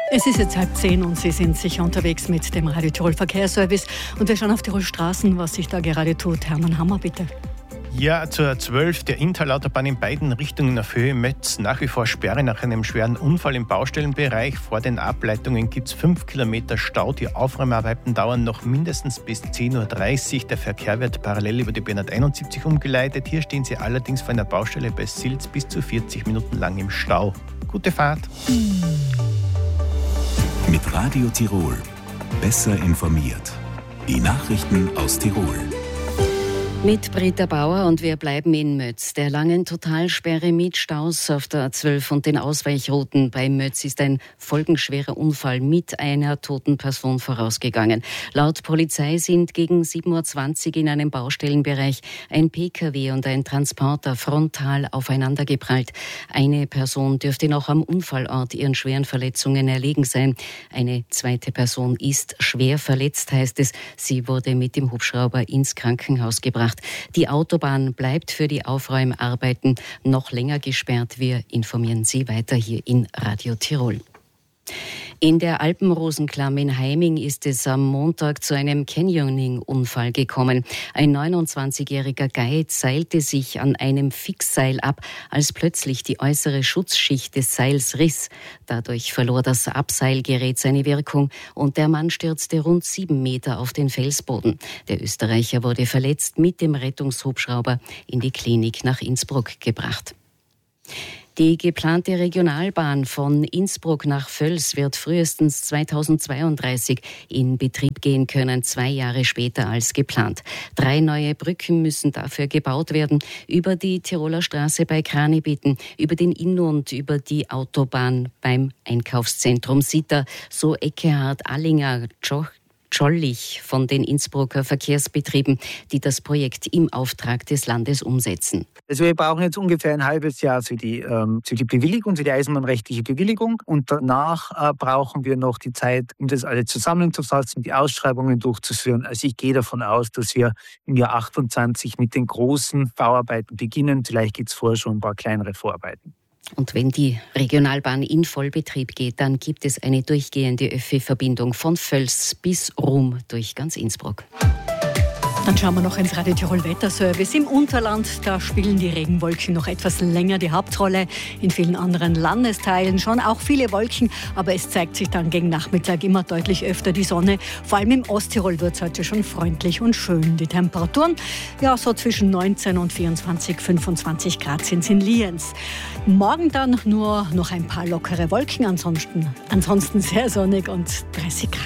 Es ist jetzt 9:30 und Sie sind sicher unterwegs mit dem Radio Tirol Verkehrsservice. Und wir schauen auf Tirol Straßen, was sich da gerade tut. Hermann Hammer, bitte. Ja, zur 12 der Inntal-Autobahn in beiden Richtungen auf Höhe Mötz. Nach wie vor Sperre nach einem schweren Unfall im Baustellenbereich. Vor den Ableitungen gibt es 5 Kilometer Stau. Die Aufräumarbeiten dauern noch mindestens bis 10:30 Uhr. Der Verkehr wird parallel über die B171 umgeleitet. Hier stehen Sie allerdings vor einer Baustelle bei Silz bis zu 40 Minuten lang im Stau. Gute Fahrt. Mit Radio Tirol. Besser informiert. Die Nachrichten aus Tirol. Mit Britta Bauer und wir bleiben in Mötz. Der langen Totalsperre mit Staus auf der A12 und den Ausweichrouten bei Mötz ist ein folgenschwerer Unfall mit einer toten Person vorausgegangen. Laut Polizei sind gegen 7:20 Uhr in einem Baustellenbereich ein Pkw und ein Transporter frontal aufeinandergeprallt. Eine Person dürfte noch am Unfallort ihren schweren Verletzungen erlegen sein. Eine zweite Person ist schwer verletzt, heißt es. Sie wurde mit dem Hubschrauber ins Krankenhaus gebracht. Die Autobahn bleibt für die Aufräumarbeiten noch länger gesperrt. Wir informieren Sie weiter hier in Radio Tirol. In der Alpenrosenklamm in Heiming ist es am Montag zu einem Canyoning-Unfall gekommen. Ein 29-jähriger Guide seilte sich an einem Fixseil ab, als plötzlich die äußere Schutzschicht des Seils riss. Dadurch verlor das Abseilgerät seine Wirkung und der Mann stürzte rund 7 Meter auf den Felsboden. Der Österreicher wurde verletzt mit dem Rettungshubschrauber in die Klinik nach Innsbruck gebracht. Die geplante Regionalbahn von Innsbruck nach Völs wird frühestens 2032 in Betrieb gehen können, 2 Jahre später als geplant. 3 neue Brücken müssen dafür gebaut werden, über die Tiroler Straße bei Kranibitten, über den Inn und über die Autobahn beim Einkaufszentrum Sitter, so Ekkehard Allinger Jollich von den Innsbrucker Verkehrsbetrieben, die das Projekt im Auftrag des Landes umsetzen. Also wir brauchen jetzt ungefähr ein halbes Jahr für die Bewilligung, für die eisenbahnrechtliche Bewilligung. Und danach brauchen wir noch die Zeit, um das alles zusammenzufassen, die Ausschreibungen durchzuführen. Also ich gehe davon aus, dass wir im Jahr 28 mit den großen Bauarbeiten beginnen. Vielleicht gibt es vorher schon ein paar kleinere Vorarbeiten. Und wenn die Regionalbahn in Vollbetrieb geht, dann gibt es eine durchgehende ÖFF-Verbindung von Völs bis Rum durch ganz Innsbruck. Dann schauen wir noch ins Radio Tirol Wetterservice. Im Unterland, da spielen die Regenwolken noch etwas länger die Hauptrolle. In vielen anderen Landesteilen schon auch viele Wolken, aber es zeigt sich dann gegen Nachmittag immer deutlich öfter die Sonne. Vor allem im Osttirol wird es heute schon freundlich und schön. Die Temperaturen, ja, so zwischen 19 und 24, 25 Grad sind es in Lienz. Morgen dann nur noch ein paar lockere Wolken, ansonsten sehr sonnig und 30 Grad.